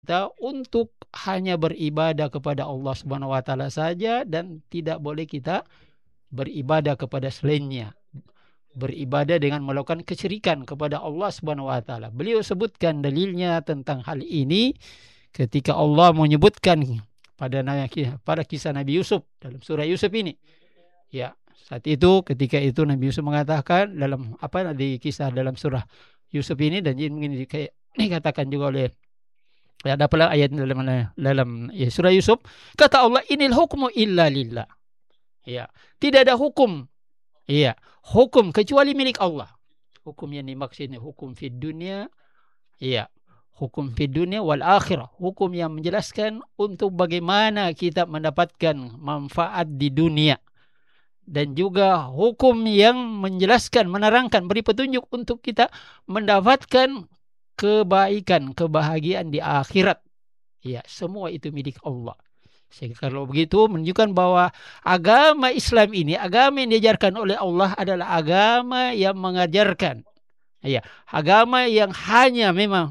kita untuk hanya beribadah kepada Allah Subhanahu wa taala saja dan tidak boleh kita beribadah kepada selainnya. Beribadah dengan melakukan kesyirikan kepada Allah Subhanahu wa taala. Beliau sebutkan dalilnya tentang hal ini ketika Allah menyebutkan pada kisah Nabi Yusuf dalam surah Yusuf ini. Ya, saat itu ketika itu Nabi Yusuf mengatakan dalam di kisah dalam surah Yusuf ini, dan ini dikatakan juga oleh ada pula ayat dalam surah Yusuf, kata Allah, inil hukmu illa lillah. Ya, tidak ada hukum. Ya, hukum kecuali milik Allah. Hukum yang dimaksud ini hukum fid dunia, ya, hukum fid dunia wal akhirah. Hukum yang menjelaskan untuk bagaimana kita mendapatkan manfaat di dunia. Dan juga hukum yang menjelaskan, menerangkan, beri petunjuk untuk kita mendapatkan kebaikan, kebahagiaan di akhirat. Ya, semua itu milik Allah. Sehingga kalau begitu menunjukkan bahwa agama Islam ini, agama yang diajarkan oleh Allah adalah agama yang mengajarkan. Ya, agama yang hanya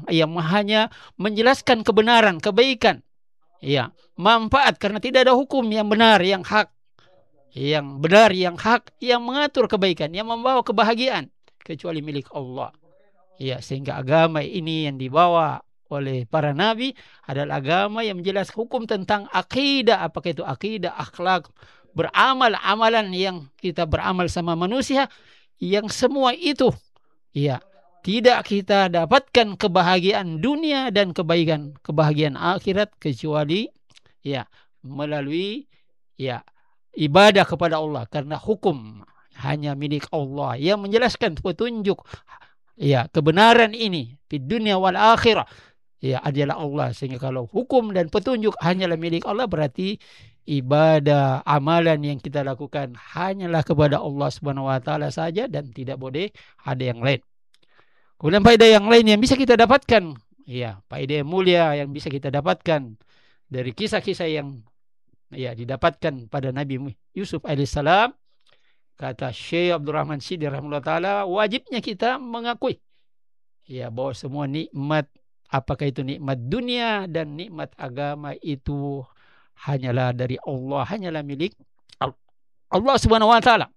menjelaskan kebenaran, kebaikan. Ya, manfaat, karena tidak ada hukum yang benar, yang hak. Yang benar, yang hak, yang mengatur kebaikan, yang membawa kebahagiaan kecuali milik Allah. Ya, sehingga agama ini yang dibawa oleh para nabi adalah agama yang menjelaskan hukum tentang akidah, apakah itu akidah, akhlak, beramal, amalan yang kita beramal sama manusia, yang semua itu ya tidak kita dapatkan kebahagiaan dunia dan kebahagiaan akhirat kecuali ya melalui ya ibadah kepada Allah, karena hukum hanya milik Allah yang menjelaskan petunjuk ya kebenaran ini di dunia wal akhirah ya adalah Allah. Sehingga kalau hukum dan petunjuk hanyalah milik Allah, berarti ibadah, amalan yang kita lakukan hanyalah kepada Allah Subhanahu wa taala saja dan tidak boleh ada yang lain. Kemudian faedah yang lain yang bisa kita dapatkan, ya, faedah yang mulia yang bisa kita dapatkan dari kisah-kisah yang ya didapatkan pada Nabi Yusuf alaihissalam, kata Syekh Abdurrahman Siddi rahimahullah taala, wajibnya kita mengakui ya bahwa semua nikmat, apakah itu nikmat dunia dan nikmat agama, itu hanyalah dari Allah, hanyalah milik Allah Subhanahu wa taala.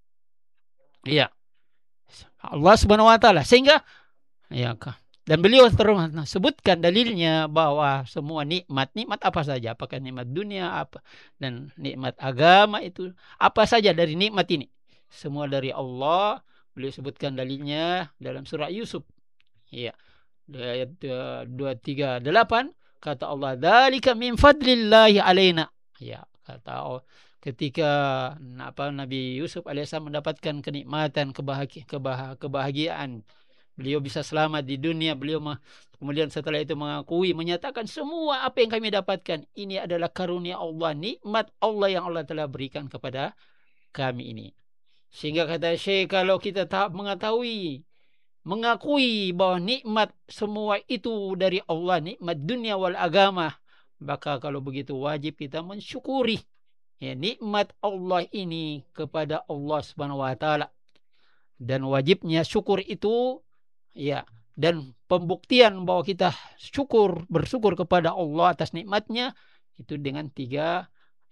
Iya. Allah Subhanahu wa taala. Sehingga ya, dan beliau sebutkan dalilnya bahwa semua nikmat apa saja, apakah nikmat dunia apa dan nikmat agama, itu apa saja dari nikmat ini, semua dari Allah. Beliau sebutkan dalilnya dalam surah Yusuf. Ya. Ayat 238 kata Allah, dzalika min fadlillahi alaina. Ya, kata ketika Nabi Yusuf alaihissalam mendapatkan kenikmatan, kebahagiaan, beliau bisa selamat di dunia, beliau kemudian setelah itu mengakui, menyatakan semua apa yang kami dapatkan ini adalah karunia Allah, nikmat Allah yang Allah telah berikan kepada kami ini. Sehingga kata Syekh, kalau kita tak mengakui bahwa nikmat semua itu dari Allah, nikmat dunia wal agama, maka kalau begitu wajib kita mensyukuri ya nikmat Allah ini kepada Allah Subhanahu wa taala. Dan wajibnya syukur itu ya, dan pembuktian bahwa kita bersyukur kepada Allah atas nikmatnya itu dengan tiga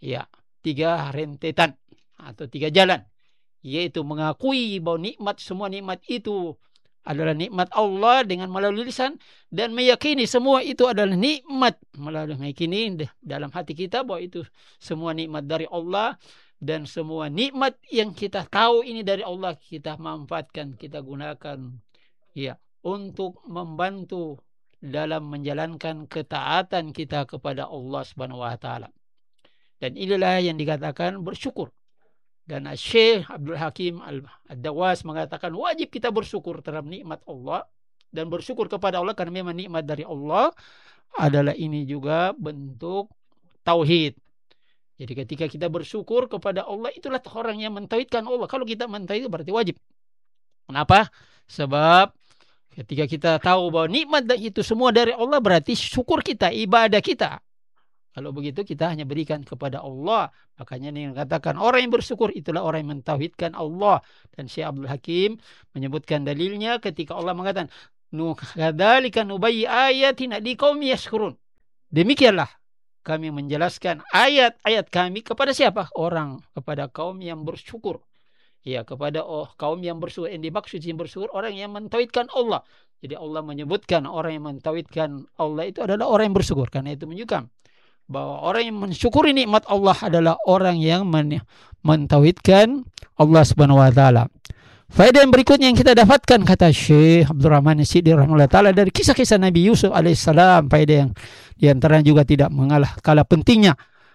rentetan atau tiga jalan, yaitu mengakui bahwa semua nikmat itu adalah nikmat Allah dengan melalui lisan, dan meyakini semua itu adalah nikmat melalui meyakini dalam hati kita bahwa itu semua nikmat dari Allah, dan semua nikmat yang kita tahu ini dari Allah kita manfaatkan, kita gunakan ya untuk membantu dalam menjalankan ketaatan kita kepada Allah Subhanahu wa taala. Dan inilah yang dikatakan bersyukur. Dan Syekh Abdul Hakim Ad-Dawas mengatakan wajib kita bersyukur terhadap nikmat Allah dan bersyukur kepada Allah karena memang nikmat dari Allah adalah ini juga bentuk tauhid. Jadi ketika kita bersyukur kepada Allah, itulah orang yang mentauhidkan Allah. Kalau kita mentauhid berarti wajib. Kenapa? Sebab ketika kita tahu bahwa nikmat itu semua dari Allah, berarti syukur kita, ibadah kita, kalau begitu kita hanya berikan kepada Allah. Makanya ini katakan orang yang bersyukur itulah orang yang mentauhidkan Allah. Dan Syekh Abdul Hakim menyebutkan dalilnya ketika Allah mengatakan, "Kadzalika nubayyi ayatina liqaumin yashkurun." Demikianlah kami menjelaskan ayat-ayat kami kepada siapa? Kepada kaum yang bersyukur. Ya, kepada kaum yang bersyukur. Yang dimaksud yang bersyukur orang yang mentauhidkan Allah. Jadi Allah menyebutkan orang yang mentauhidkan Allah itu adalah orang yang bersyukur. Karena itu menunjukkan bahwa orang yang mensyukuri nikmat Allah adalah orang yang mentauhidkan Allah Subhanahu wa taala. Faedah yang berikutnya yang kita dapatkan, kata Syekh Abdul Rahman As-Sidi rahimahullah taala, dari kisah-kisah Nabi Yusuf alaihissalam, faedah yang diantaranya juga tidak kalah pentingnya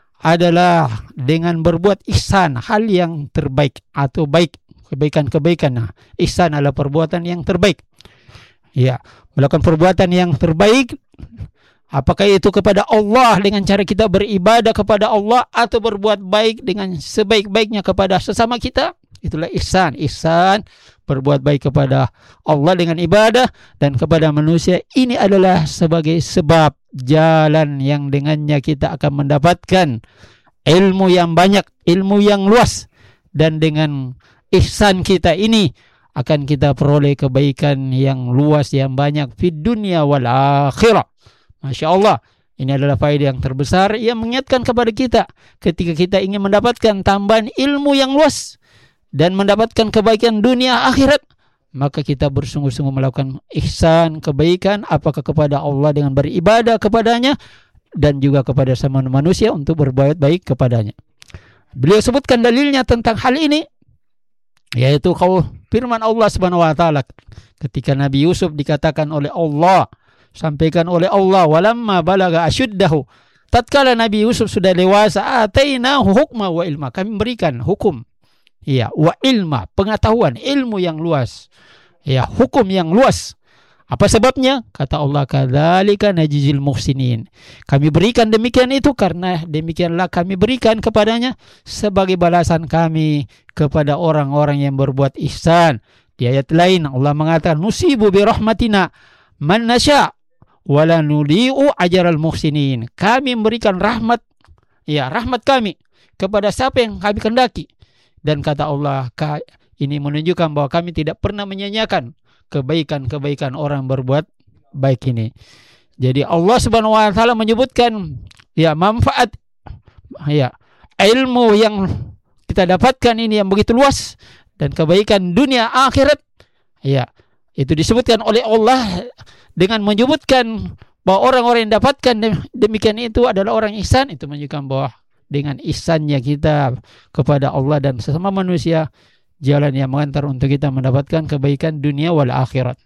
adalah dengan berbuat ihsan, hal yang terbaik atau baik, kebaikan-kebaikan. Nah, ihsan adalah perbuatan yang terbaik. Ya, melakukan perbuatan yang terbaik, apakah itu kepada Allah dengan cara kita beribadah kepada Allah, atau berbuat baik dengan sebaik-baiknya kepada sesama kita, itulah ihsan. Ihsan, berbuat baik kepada Allah dengan ibadah dan kepada manusia. Ini adalah sebagai sebab jalan yang dengannya kita akan mendapatkan ilmu yang banyak, ilmu yang luas, dan dengan ihsan kita ini akan kita peroleh kebaikan yang luas, yang banyak di dunia wal akhirah. Masya Allah, ini adalah faedah yang terbesar yang mengingatkan kepada kita ketika kita ingin mendapatkan tambahan ilmu yang luas dan mendapatkan kebaikan dunia akhirat, maka kita bersungguh-sungguh melakukan ihsan, kebaikan, apakah kepada Allah dengan beribadah kepadanya, dan juga kepada sama manusia untuk berbuat baik kepadanya. Beliau sebutkan dalilnya tentang hal ini, yaitu firman Allah Subhanahu wa taala ketika Nabi Yusuf dikatakan oleh Allah, sampaikan oleh Allah, walamma balaga asyuddahu, tatkala Nabi Yusuf sudah dewasa, atainahu hukma wa ilma, kami berikan hukum, ya, wa ilma, pengetahuan, ilmu yang luas, ya, hukum yang luas. Apa sebabnya? Kata Allah, kadzalika najzil muhsinin, kami berikan demikian itu karena demikianlah kami berikan kepadanya sebagai balasan kami kepada orang-orang yang berbuat ihsan. Di ayat lain Allah mengatakan, nusibu bi rahmatina man nasya wala nuli'u ajral muhsinin, kami memberikan rahmat, ya, rahmat kami kepada siapa yang kami kehendaki. Dan kata Allah, ini menunjukkan bahwa kami tidak pernah menyanyiakan kebaikan-kebaikan orang berbuat baik ini. Jadi Allah Subhanahu wa taala menyebutkan, ya, manfaat, ya, ilmu yang kita dapatkan ini yang begitu luas, dan kebaikan dunia akhirat, ya, itu disebutkan oleh Allah dengan menyebutkan bahwa orang-orang yang dapatkan demikian itu adalah orang ihsan. Itu menunjukkan bahwa dengan ihsannya kita kepada Allah dan sesama manusia, jalan yang mengantar untuk kita mendapatkan kebaikan dunia wal akhirat.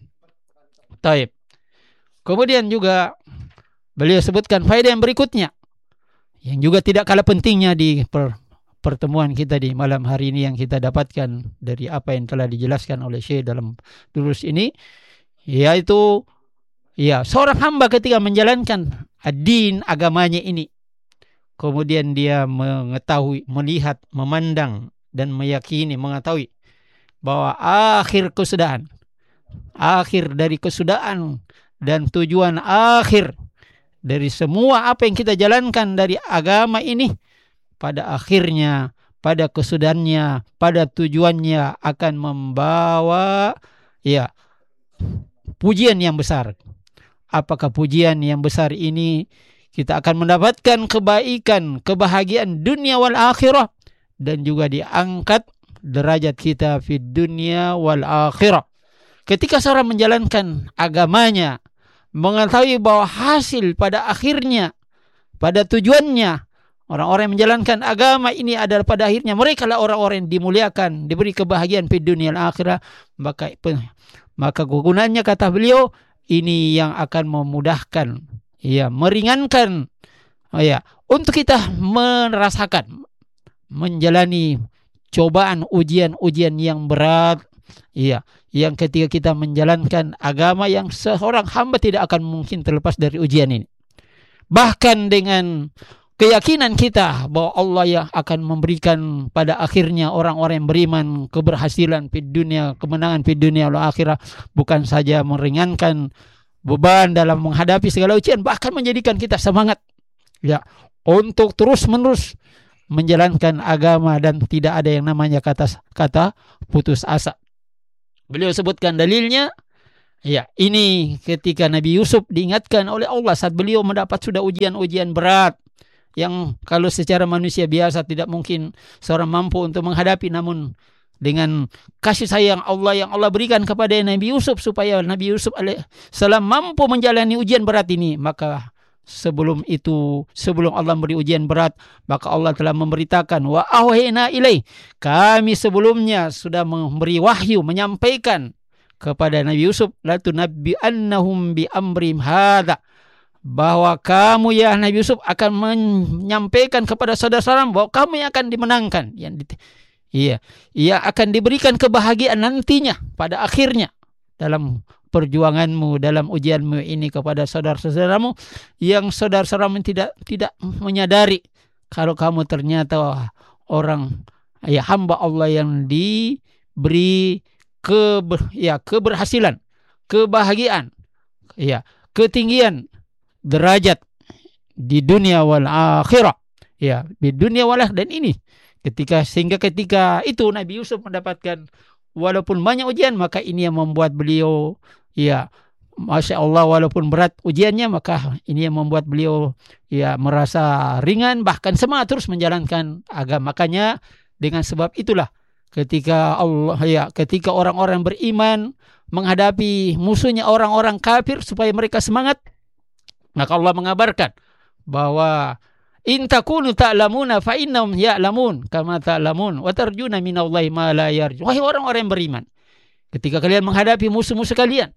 Taib. Kemudian juga beliau sebutkan faedah yang berikutnya, yang juga tidak kalah pentingnya di pertemuan kita di malam hari ini, yang kita dapatkan dari apa yang telah dijelaskan oleh Syekh dalam durus ini, yaitu, ya, seorang hamba ketika menjalankan ad-din, agamanya ini, kemudian dia mengetahui, melihat, memandang, dan meyakini, mengetahui bahwa akhir dari kesudahan dan tujuan akhir dari semua apa yang kita jalankan dari agama ini, pada akhirnya, pada kesudahannya, pada tujuannya akan membawa, ya, pujian yang besar. Apakah pujian yang besar ini? Kita akan mendapatkan kebaikan, kebahagiaan dunia wal akhirah, dan juga diangkat derajat kita di dunia wal akhirah. Ketika seorang menjalankan agamanya, mengetahui bahwa hasil pada akhirnya, pada tujuannya, orang-orang yang menjalankan agama ini adalah pada akhirnya mereka lah orang-orang yang dimuliakan, diberi kebahagiaan di dunia dan akhirat, maka kegunaannya, kata beliau, ini yang akan memudahkan, ya, meringankan, ya, untuk kita merasakan, menjalani cobaan, ujian-ujian yang berat, ya, yang ketika kita menjalankan agama yang seorang hamba tidak akan mungkin terlepas dari ujian ini. Bahkan dengan keyakinan kita bahwa Allah yang akan memberikan pada akhirnya orang-orang yang beriman keberhasilan di dunia, kemenangan di dunia dan akhirat, bukan saja meringankan beban dalam menghadapi segala ujian, bahkan menjadikan kita semangat, ya, untuk terus-menerus menjalankan agama dan tidak ada yang namanya kata putus asa. Beliau sebutkan dalilnya Ya, ini ketika Nabi Yusuf diingatkan oleh Allah saat beliau mendapat sudah ujian-ujian berat yang kalau secara manusia biasa tidak mungkin seorang mampu untuk menghadapi, namun dengan kasih sayang Allah yang Allah berikan kepada Nabi Yusuf supaya Nabi Yusuf alaihissalam mampu menjalani ujian berat ini, maka sebelum Allah memberi ujian berat, maka Allah telah memberitakan wa auhayna ilaih, kami sebelumnya sudah memberi wahyu, menyampaikan kepada Nabi Yusuf, la tunabbi'annahum bi amrim hadza, bahwa kamu ya Nabi Yusuf akan menyampaikan kepada saudara-saudara bahwa kamu yang akan dimenangkan, akan diberikan kebahagiaan nantinya pada akhirnya dalam perjuanganmu, dalam ujianmu ini kepada saudara-saudaramu yang saudara-saudaramu tidak menyadari kalau kamu ternyata orang hamba Allah yang diberi keberhasilan, kebahagiaan, ketinggian derajat di dunia wal akhirah, di dunia wal akhirah. Dan ini sehingga ketika itu Nabi Yusuf mendapatkan walaupun banyak ujian, maka ini yang membuat beliau Masya Allah, walaupun berat ujiannya, maka ini yang membuat beliau merasa ringan, bahkan semangat terus menjalankan agama. Makanya dengan sebab itulah ketika orang-orang beriman menghadapi musuhnya orang-orang kafir supaya mereka semangat, maka Allah mengabarkan bahwa in takunu ta'lamuna fa innahum ya'lamun kama ta'lamun wa tarjuna minallahi ma la yarjun. Wahai orang-orang yang beriman, ketika kalian menghadapi musuh-musuh kalian,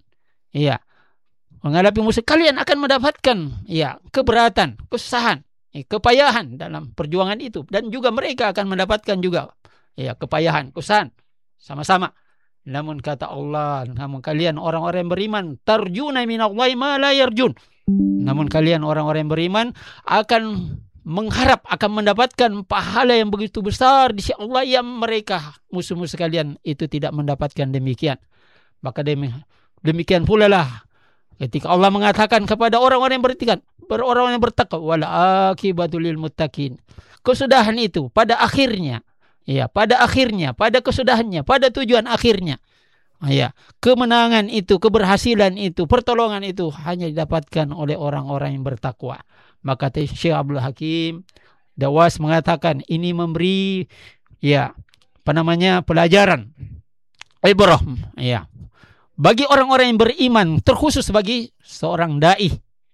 kalian akan mendapatkan keberatan, kesusahan, kepayahan dalam perjuangan itu, dan juga mereka akan mendapatkan juga kepayahan, kesusahan sama-sama. Namun kata Allah, namun kalian orang-orang yang beriman, tarjuna minallahi ma la yarjun. Namun kalian orang-orang yang beriman akan mengharap akan mendapatkan pahala yang begitu besar di sisi Allah yang mereka musuh-musuh kalian itu tidak mendapatkan demikian. Maka demikian pula lah ketika Allah mengatakan kepada orang-orang yang bertakwa, wal akibatul lil muttaqin. Kesudahan itu pada akhirnya, pada kesudahannya, pada tujuan akhirnya, kemenangan itu, keberhasilan itu, pertolongan itu hanya didapatkan oleh orang-orang yang bertakwa. Maka Syekh Abdul Hakim Dawas mengatakan ini memberi pelajaran ibrah bagi orang-orang yang beriman, terkhusus bagi seorang dai,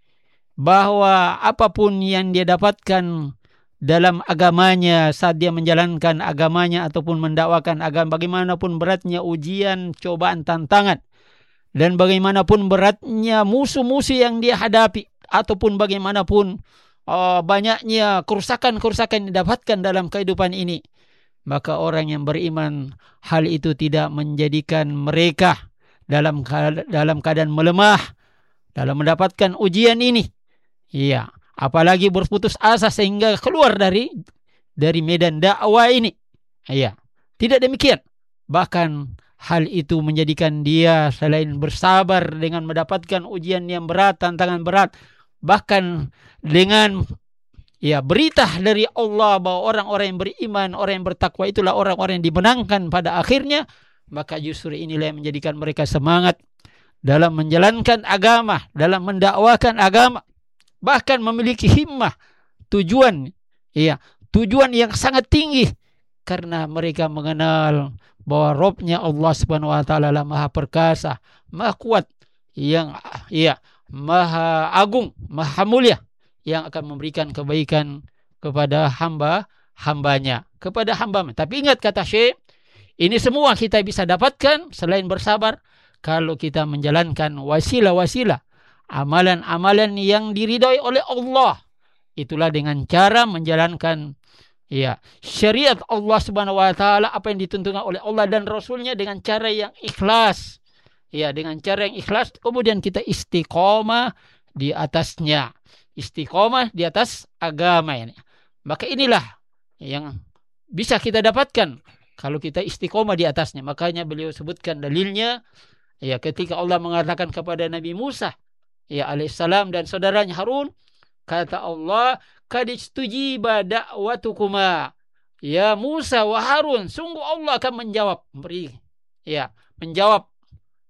bahwa apapun yang dia dapatkan dalam agamanya saat dia menjalankan agamanya ataupun mendakwakan agama, bagaimanapun beratnya ujian, cobaan, tantangan, dan bagaimanapun beratnya musuh-musuh yang dia hadapi, ataupun bagaimanapun banyaknya kerusakan-kerusakan yang didapatkan dalam kehidupan ini, maka orang yang beriman, hal itu tidak menjadikan mereka dalam keadaan melemah dalam mendapatkan ujian ini. Apalagi berputus asa sehingga keluar dari medan dakwah ini. Tidak demikian. Bahkan hal itu menjadikan dia selain bersabar dengan mendapatkan ujian yang berat, tantangan berat, bahkan dengan berita dari Allah bahwa orang-orang yang beriman, orang yang bertakwa itulah orang-orang yang dimenangkan pada akhirnya, maka justru inilah yang menjadikan mereka semangat dalam menjalankan agama, dalam mendakwakan agama, bahkan memiliki himmah, tujuan yang sangat tinggi, karena mereka mengenal bahwa Rabb-nya Allah Subhanahu wa taala lah Maha Perkasa, Maha Kuat, yang Maha Agung, Maha Mulia, yang akan memberikan kebaikan kepada hambanya. Tapi ingat kata Syekh, ini semua kita bisa dapatkan selain bersabar kalau kita menjalankan wasilah-wasilah, amalan-amalan yang diridhai oleh Allah. Itulah dengan cara menjalankan syariat Allah Subhanahu wa taala, apa yang ditentukan oleh Allah dan Rasulnya dengan cara yang ikhlas. Dengan cara yang ikhlas, kemudian kita istiqomah di atasnya. Istiqomah di atas agama ini. Maka inilah yang bisa kita dapatkan kalau kita istiqomah di atasnya. Makanya beliau sebutkan dalilnya ketika Allah mengatakan kepada Nabi Musa alaihissalam dan saudaranya Harun, kata Allah, qad istujiba da'watukuma ya Musa wa Harun, sungguh Allah akan menjawab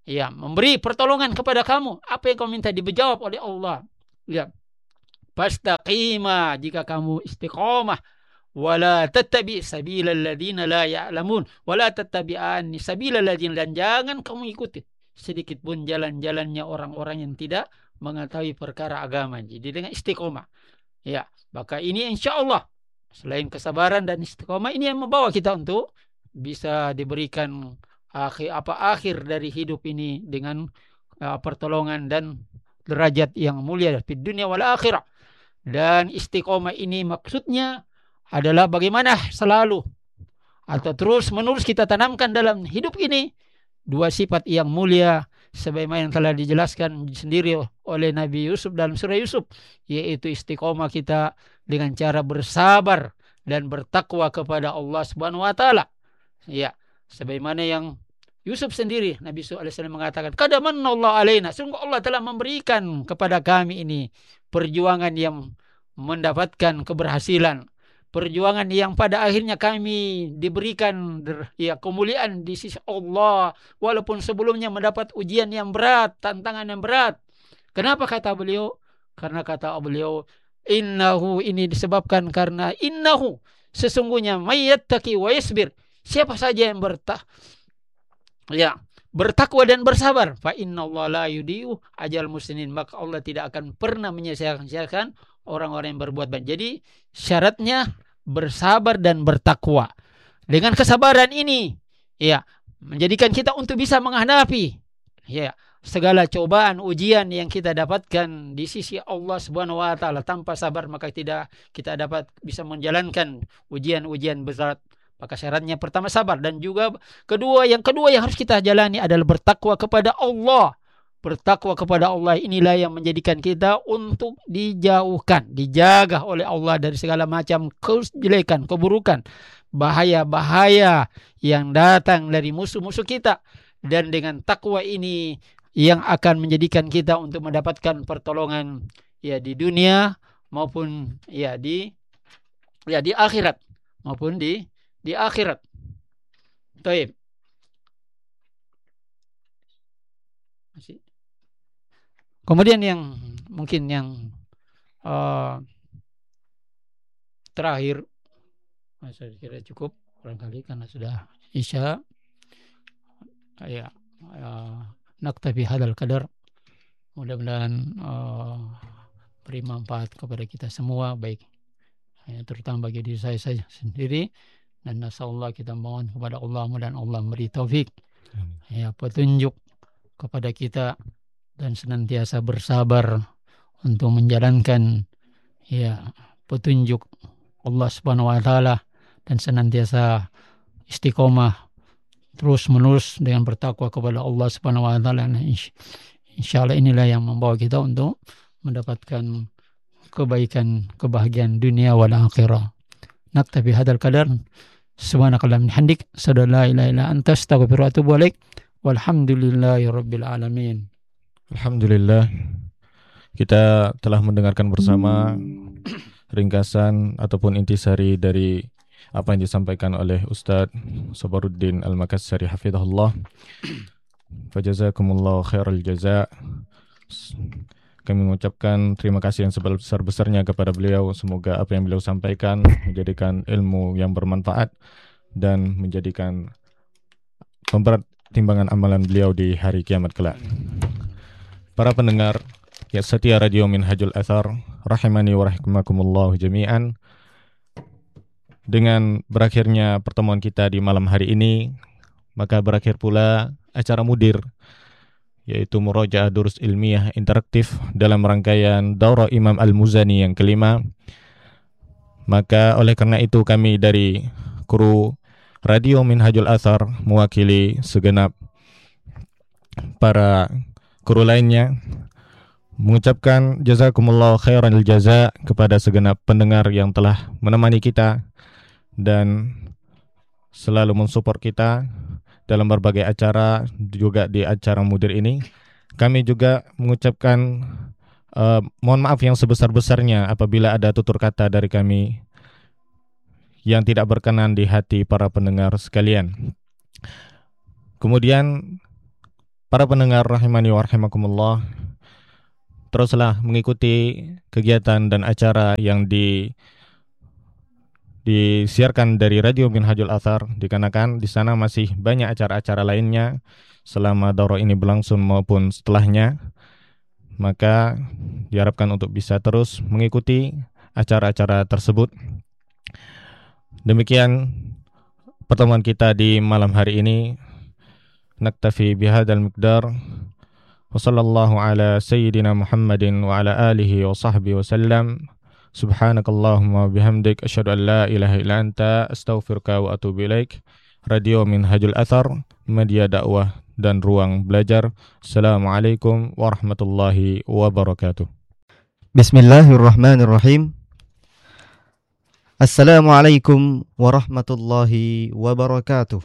Ya, memberi pertolongan kepada kamu. Apa yang kamu minta dijawab oleh Allah. Ya. Fastaqima, jika kamu istiqomah. Wala tattabi sabilal ladzina la ya'lamun. Wala tattabi'ani sabilal ladzina, dan jangan kamu ikuti sedikit pun jalan-jalannya orang-orang yang tidak mengetahui perkara agama. Jadi dengan istiqomah. Ya, maka ini insya Allah selain kesabaran dan istiqomah, ini yang membawa kita untuk bisa diberikan akhir dari hidup ini dengan pertolongan dan derajat yang mulia di dunia wal akhirah. Dan istiqomah ini maksudnya adalah bagaimana selalu atau terus menerus kita tanamkan dalam hidup ini dua sifat yang mulia sebagaimana yang telah dijelaskan sendiri oleh Nabi Yusuf dalam surah Yusuf, yaitu istiqomah kita dengan cara bersabar dan bertakwa kepada Allah Subhanahu wa taala. Ya, sebagaimana yang Yusuf sendiri, Nabi SAW mengatakan, "Qad manallahu alaina." Sungguh Allah telah memberikan kepada kami ini perjuangan yang mendapatkan keberhasilan. Perjuangan yang pada akhirnya kami diberikan kemuliaan di sisi Allah, walaupun sebelumnya mendapat ujian yang berat, tantangan yang berat. Kenapa kata beliau? Karena kata beliau, innahu, ini disebabkan karena innahu, sesungguhnya mayyattaqi wa yasbir, siapa saja yang bertakwa dan bersabar, fa innallaha la yudiu ajal muslimin, maka Allah tidak akan pernah menyia-nyiakan orang-orang yang berbuat baik. Jadi syaratnya bersabar dan bertakwa. Dengan kesabaran ini menjadikan kita untuk bisa menghadapi segala cobaan ujian yang kita dapatkan di sisi Allah Subhanahu wa taala. Tanpa sabar maka tidak kita dapat bisa menjalankan ujian-ujian berat. Maka syaratnya pertama sabar, dan juga yang kedua yang harus kita jalani adalah bertakwa kepada Allah. Bertakwa kepada Allah inilah yang menjadikan kita untuk dijauhkan, dijaga oleh Allah dari segala macam kejelekan, keburukan, bahaya-bahaya yang datang dari musuh-musuh kita. Dan dengan takwa ini yang akan menjadikan kita untuk mendapatkan pertolongan di dunia maupun di akhirat, maupun di akhirat. Taib. Kemudian yang mungkin yang terakhir, saya kira cukup barangkali karena sudah isya. Naktafi hadal qadar. Mudah-mudahan beri manfaat kepada kita semua, baik terutama bagi diri saya sendiri, dan nasallallahu, kita mohon kepada Allah dan Allah beri taufik, petunjuk kepada kita, dan senantiasa bersabar untuk menjalankan petunjuk Allah Subhanahu wa taala, dan senantiasa istiqomah terus menerus dengan bertakwa kepada Allah Subhanahu wa taala. Insyaallah inilah yang membawa kita untuk mendapatkan kebaikan, kebahagiaan dunia wal akhirah. Naktafi hadzal qadar. Subhanakallahumma hamdik, asyhadu an la ilaha illa anta, astaghfiruka wa atubu ilaik. Walhamdulillahirabbil alamin. Alhamdulillah, kita telah mendengarkan bersama ringkasan ataupun intisari dari apa yang disampaikan oleh Ustadz Sabaruddin Al-Makassari hafizahullah. Fajazakumullahu khairal jaza. Kami mengucapkan terima kasih yang sebesar-besarnya kepada beliau. Semoga apa yang beliau sampaikan menjadikan ilmu yang bermanfaat dan menjadikan pemberat timbangan amalan beliau di hari kiamat kelak. Para pendengar setia Radio Minhajul Athar, rahimani wa rahimakumullah jami'an. Dengan berakhirnya pertemuan kita di malam hari ini, maka berakhir pula acara mudir, yaitu Murojaah Durus Ilmiah Interaktif dalam rangkaian Daurah Imam Al-Muzani yang kelima. Maka oleh karena itu kami dari kru Radio Minhajul Athar mewakili segenap para kru lainnya mengucapkan jazakumullah khairanil jaza kepada segenap pendengar yang telah menemani kita dan selalu mensupport kita dalam berbagai acara, juga di acara mudir ini. Kami juga mengucapkan mohon maaf yang sebesar-besarnya apabila ada tutur kata dari kami yang tidak berkenan di hati para pendengar sekalian. Kemudian Para pendengar rahimani wa rahimakumullah, teruslah mengikuti kegiatan dan acara yang disiarkan dari Radio Minhajul Athar, dikarenakan di sana masih banyak acara-acara lainnya selama daurah ini berlangsung maupun setelahnya. Maka diharapkan untuk bisa terus mengikuti acara-acara tersebut. Demikian pertemuan kita di malam hari ini. Naktafi bihadzal miqdar. Wa sallallahu ala sayyidina Muhammadin wa ala alihi wa sahbihi wa sallam. Subhanakallahumma bihamdik asyhadu an la ilaha illa anta astaghfiruka wa atubu ilaik. Radio Minhajul Athar, media dakwah dan ruang belajar. Assalamualaikum warahmatullahi wabarakatuh. Bismillahirrahmanirrahim. Assalamualaikum warahmatullahi wabarakatuh.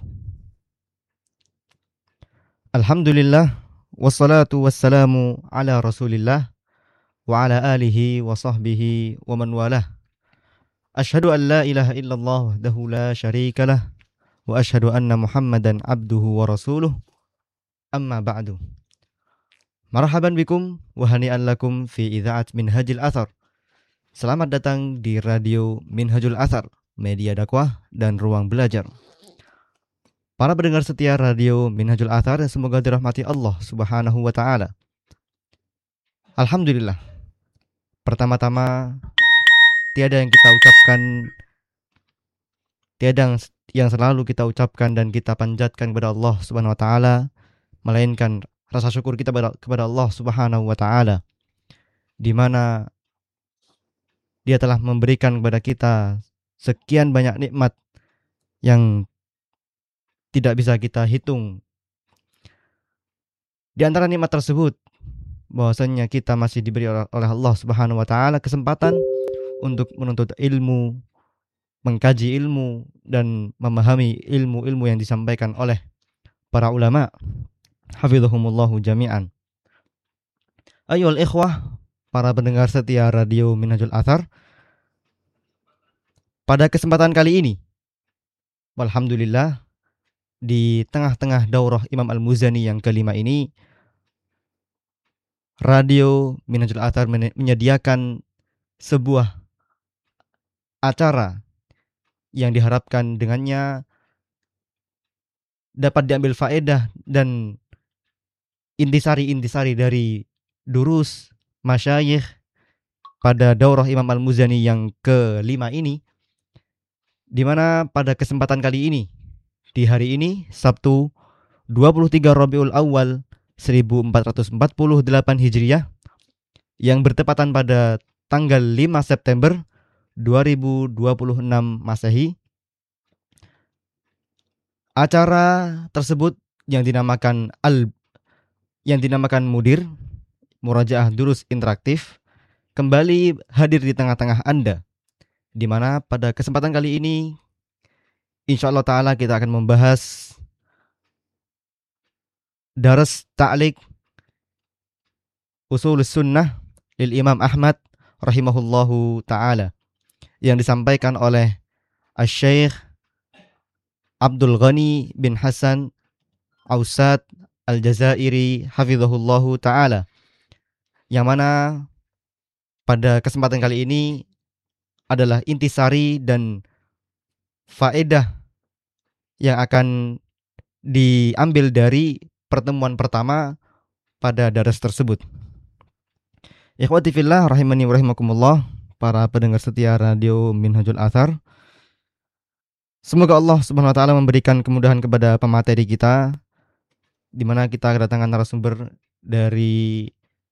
Alhamdulillah, wassalatu wassalamu ala rasulillah wa ala alihi wa sahbihi wa man walah. Ashhadu an la ilaha illallah wahdahu la syarika lah, wa ashhadu anna Muhammadan abduhu wa rasuluh. Amma ba'du. Marhaban bikum wa hani'an lakum fi idha'at Minhajul Athar. Selamat datang di Radio Minhajul Athar, media dakwah dan ruang belajar. Para pendengar setia Radio Minhajul Athar, semoga dirahmati Allah Subhanahu wa taala. Alhamdulillah. Pertama-tama, tiada yang selalu kita ucapkan dan kita panjatkan kepada Allah Subhanahu wa taala, melainkan rasa syukur kita kepada Allah Subhanahu wa taala, di mana Dia telah memberikan kepada kita sekian banyak nikmat yang tidak bisa kita hitung. Di antara nikmat tersebut, bahwasanya kita masih diberi oleh Allah Subhanahu wa taala kesempatan untuk menuntut ilmu, mengkaji ilmu dan memahami ilmu-ilmu yang disampaikan oleh para ulama. Hafizahumullahu jami'an. Ayyuhal ikhwah, para pendengar setia Radio Minhajul Athar, pada kesempatan kali ini, alhamdulillah, di tengah-tengah daurah Imam Al-Muzani yang kelima ini, Radio Minhajul Athar menyediakan sebuah acara yang diharapkan dengannya dapat diambil faedah dan intisari-intisari dari durus masyayikh pada daurah Imam Al-Muzani yang kelima ini, di mana pada kesempatan kali ini, di hari ini, Sabtu 23 Rabiul Awal 1448 Hijriah, yang bertepatan pada tanggal 5 September 2026 Masehi, acara tersebut yang dinamakan Mudir, Murajaah Durus Interaktif, kembali hadir di tengah-tengah Anda, di mana pada kesempatan kali ini insyaallah ta'ala kita akan membahas Daras Ta'liq Ushulus Sunnah lil Imam Ahmad rahimahullahu ta'ala, yang disampaikan oleh Asy-Syaikh Abdul Ghani bin Hasan Ausad Al-Jazairi hafizahullahu ta'ala, yang mana pada kesempatan kali ini adalah intisari dan faedah yang akan diambil dari pertemuan pertama pada daras tersebut. Ikhwati fillah rahimani wa rahimakumullah, para pendengar setia Radio Minhajul Athar, semoga Allah Subhanahu wa taala memberikan kemudahan kepada pemateri kita, di mana kita kedatangan narasumber dari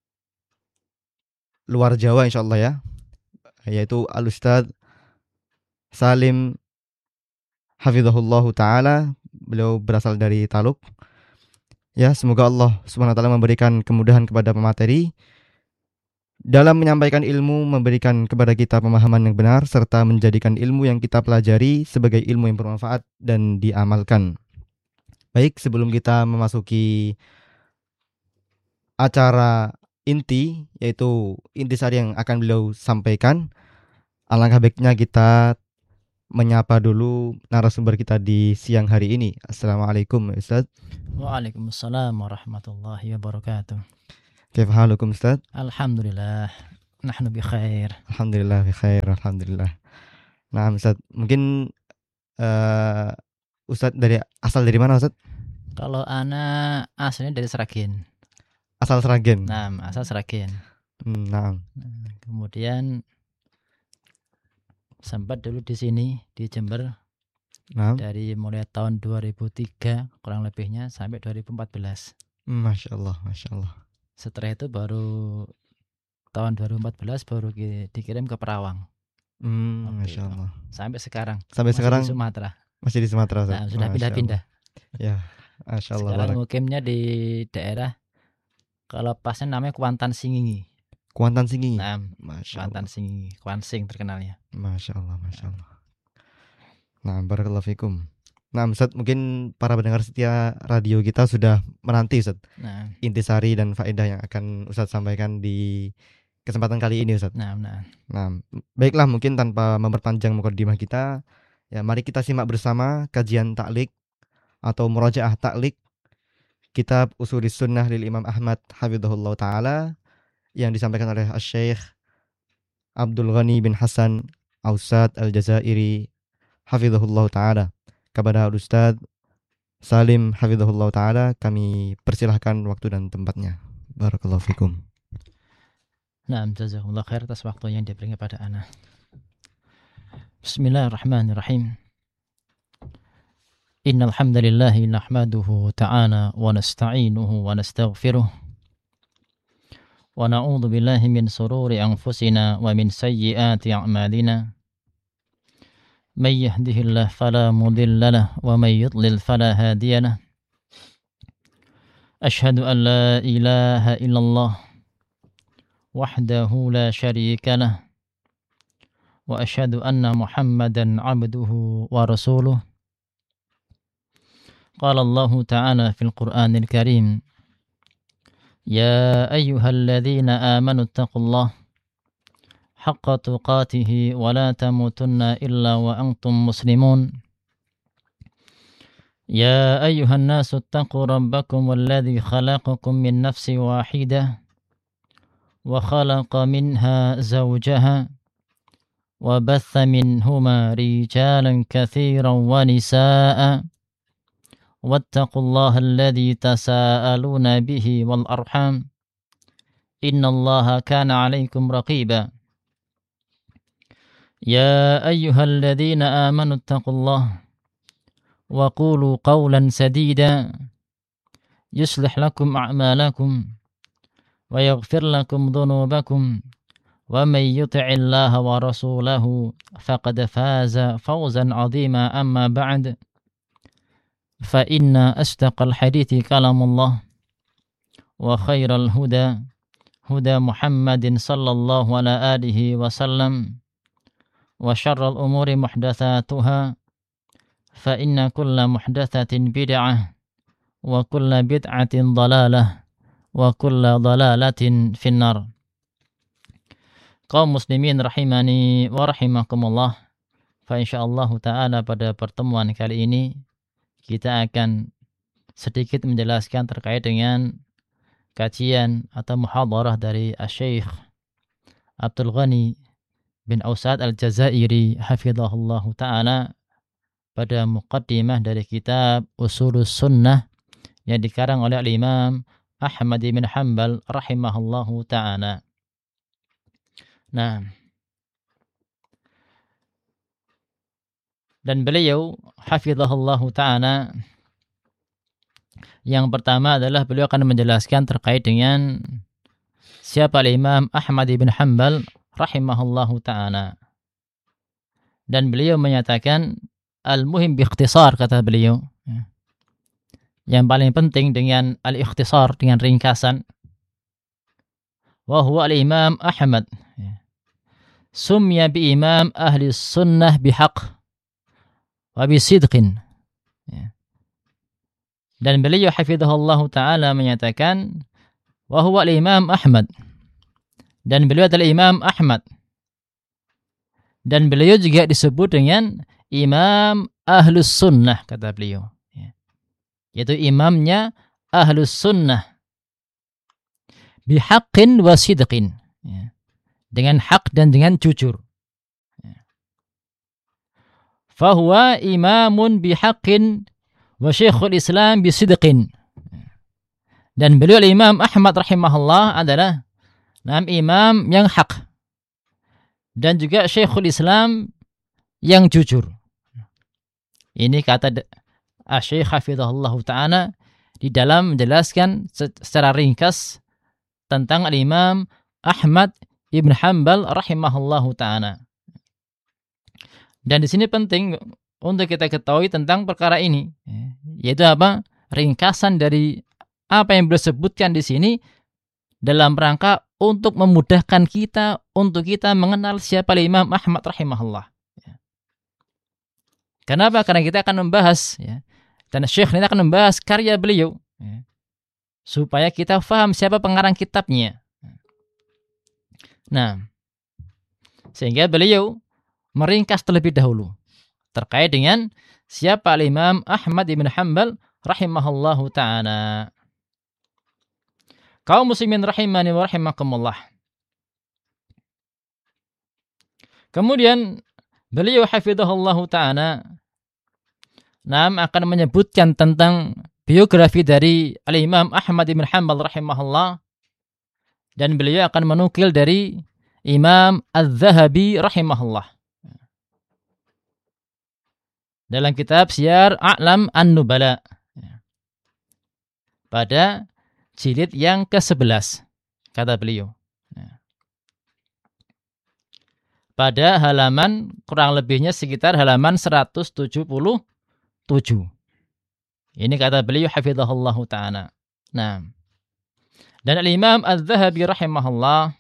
luar Jawa insyaallah ya, yaitu Al-Ustaz Salim hafizahullahu ta'ala. Beliau berasal dari Taluk. Ya, semoga Allah Subhanahu wa taala memberikan kemudahan kepada pemateri dalam menyampaikan ilmu, memberikan kepada kita pemahaman yang benar, serta menjadikan ilmu yang kita pelajari sebagai ilmu yang bermanfaat dan diamalkan. Baik, sebelum kita memasuki acara inti, yaitu intisari yang akan beliau sampaikan, alangkah baiknya kita menyapa dulu narasumber kita di siang hari ini. Assalamualaikum Ustaz. Waalaikumsalam warahmatullahi wabarakatuh. Kaifa halukum Ustaz? Alhamdulillah, nahnu bi khair. Alhamdulillah bi khair, alhamdulillah. Nah, Ustaz, mungkin Ustaz asal dari mana Ustaz? Kalau ana aslinya dari Seragen. Asal Seragen. Nah, asal Seragen. Nah. Kemudian sempat dulu di sini di Jember. Nah. Dari mulai tahun 2003 kurang lebihnya sampai 2014. Masya Allah, Masya Allah. Setelah itu baru tahun 2014 baru dikirim ke Perawang. Masya Allah. Sampai sekarang. Sampai sekarang di Sumatera. Masih di Sumatera. Nah, sudah pindah-pindah. Ya, Masya Allah. Sekarang mukimnya di daerah, kalau pasnya namanya Kuantan Singingi. Kuantan Singingi. Nah, Masya Kuantan Allah. Singingi, Kuansing terkenalnya. Masya Allah, Masya Allah. Nah, barakallahu fikum. Nah, Ustaz, mungkin para pendengar setia radio kita sudah menanti Ustaz, intisari dan faedah yang akan Ustaz sampaikan di kesempatan kali ini Ustaz. Nah, baiklah, mungkin tanpa memperpanjang mukadimah kita, ya mari kita simak bersama kajian ta'liq atau murajaah ta'liq kitab Usulis Sunnah lil Imam Ahmad hafizahullah taala yang disampaikan oleh Asy-Syaikh Abdul Ghani bin Hasan Ausad Al-Jazairi hafizahullah taala. Kepada Ustaz Salim hafizahullah taala kami persilahkan waktu dan tempatnya. Barakallahu fikum. Nah, jazakumullah khair atas waktu yang diberikan kepada ana. Bismillahirrahmanirrahim. Innal hamdalillah nahmaduhu ta'ala wa nasta'inuhu wa nastaghfiruh. Wa na'udzu billahi min sururi anfusina wa min sayyiati a'malina. من يهده الله فلا مضل له ومن يضلل فلا هادي له أشهد أن لا إله إلا الله وحده لا شريك له وأشهد أن محمدا عبده ورسوله قال الله تعالى في القرآن الكريم يا أيها الذين آمنوا اتقوا الله حق تقاته ولا تموتن إلا وأنتم مسلمون يا أيها الناس اتقوا ربكم الذي خلقكم من نفس واحدة وخلق منها زوجها وبث منهما رجالا كثيرا ونساء واتقوا الله الذي تساءلون به والأرحام إن الله كان عليكم رقيبا يا أيها الذين آمنوا اتقوا الله وقولوا قولا سديدا يصلح لكم أعمالكم ويغفر لكم ذنوبكم ومن يطع الله ورسوله فقد فاز فوزا عظيما أما بعد فإن أصدق الحديث كلام الله وخير الهدى هدى محمد صلى الله على آله وسلم وشر الأمور محدثاتها فإن كل محدثة بدعة وكل بدعة ضلالة وكل ضلالة في النار. Kaum muslimin rahimani wa rahimakumullah. Fa insyaallah ta'ala pada pertemuan kali ini kita akan sedikit menjelaskan terkait dengan kajian atau muhadarah dari Asy-Syaikh Abdul Ghani bin Ausad Al-Jazairi hafizahullah ta'ala pada muqaddimah dari kitab Usulus Sunnah yang dikarang oleh Imam Ahmad bin Hanbal rahimahullahu ta'ala. Nah, dan beliau hafizahullah ta'ala yang pertama adalah beliau akan menjelaskan terkait dengan siapa Imam Ahmad bin Hanbal rahimahullah ta'ala. Dan beliau menyatakan al-muhim bi-ikhtisar, kata beliau. Yang paling penting dengan al-ikhtisar, dengan ringkasan. Wa huwa al-Imam Ahmad. Sumya bi imam ahli sunnah bihaq wa bisidqin. Dan beliau hafizahullah ta'ala menyatakan wa huwa al-Imam Ahmad. Dan beliau adalah Imam Ahmad. Dan beliau juga disebut dengan imam ahlus sunnah, kata beliau. Yaitu imamnya ahlus sunnah. Bihaqqin wa sidqin. Dengan hak dan dengan jujur. Fahuwa imamun bihaqqin wa syekhul Islam bisidqin. Dan beliau Imam Ahmad rahimahullah adalah imam yang hak. Dan juga syekhul Islam yang jujur. Ini kata Syekh hafizahullah ta'ala di dalam menjelaskan secara ringkas tentang Imam Ahmad ibn Hanbal rahimahullahu ta'ala. Dan di sini penting untuk kita ketahui tentang perkara ini, yaitu apa? Ringkasan dari apa yang beliau sebutkan di sini dalam rangka untuk memudahkan kita untuk kita mengenal siapa Imam Ahmad rahimahullah. Kenapa? Karena kita akan membahas, dan Syekh ini akan membahas karya beliau, supaya kita faham siapa pengarang kitabnya. Nah, sehingga beliau meringkas terlebih dahulu terkait dengan siapa Imam Ahmad ibn Hanbal rahimahullahu ta'ala. Kaum muslimin rahimani wa rahimakumullah. Kemudian beliau hafizahullahu ta'ala akan menyebutkan tentang biografi dari Imam Ahmad ibn Hanbal rahimahullah, dan beliau akan menukil dari Imam Az-Zahabi rahimahullah dalam kitab Syiar A'lam An-Nubala pada jilid yang ke-11, kata beliau. Pada halaman kurang lebihnya sekitar halaman 177. Ini kata beliau hafizahullahu ta'ala. Nah, dan Al-Imam Az-Zahabi rahimahullah,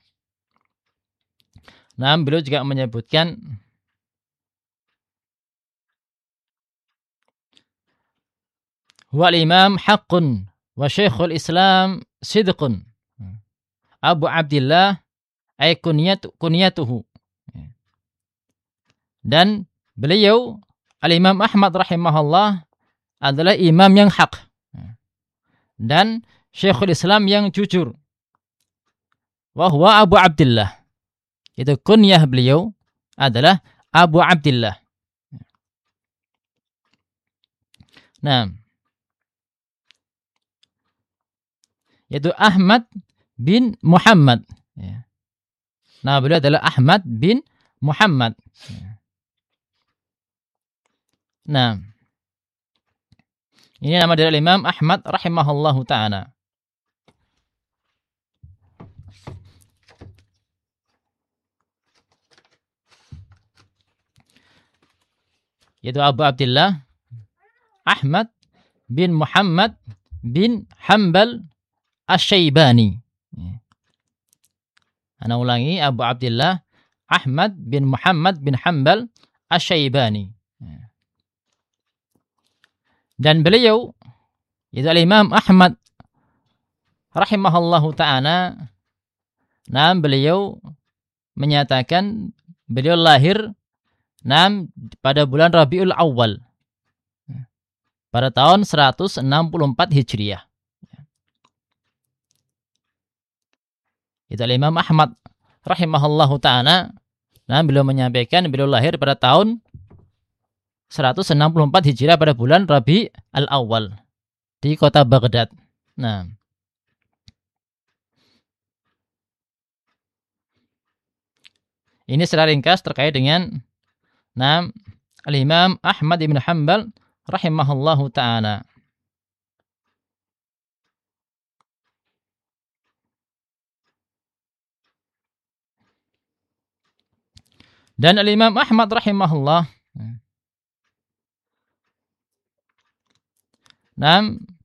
beliau juga menyebutkan wal imam haqqun wa syekhul Islam sidqun Abu Abdillah ay kunyatuhu. Dan beliau Al-Imam Ahmad rahimahullah adalah imam yang hak dan syekhul Islam yang jujur. Wa huwa Abu Abdillah. Itu kunyah beliau adalah Abu Abdillah. Nah, yaitu Ahmad bin Muhammad. Nah, beliau adalah Ahmad bin Muhammad. Nah, ini nama dari Imam Ahmad rahimahullahu ta'ala. Yaitu Abu Abdillah Ahmad bin Muhammad bin Hanbal Asy-Syaibani. Ana ulangi, Abu Abdillah Ahmad bin Muhammad bin Hanbal Asy-Syaibani. Dan beliau, yaitu Imam Ahmad rahimahullahu ta'ala, beliau menyatakan beliau lahir pada bulan Rabiul Awal pada tahun 164 Hijriah. Itu Imam Ahmad rahimahullahu ta'ala, beliau menyampaikan beliau lahir pada tahun 164 Hijriah pada bulan Rabi al-Awwal di kota Baghdad. Nah, ini secara ringkas terkait dengan Al-Imam Ahmad ibn Hanbal rahimahullahu ta'ala. Dan Al-Imam Ahmad rahimahullah